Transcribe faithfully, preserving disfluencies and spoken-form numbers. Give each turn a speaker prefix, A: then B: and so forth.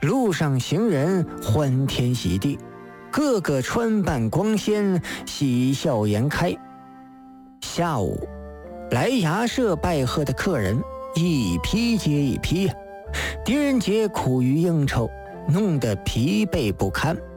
A: 路上行人欢天喜地，个个穿扮光鲜，喜笑颜开。下午，来衙舍拜贺的客人一批接一批，狄仁杰苦于应酬，弄得疲惫不堪。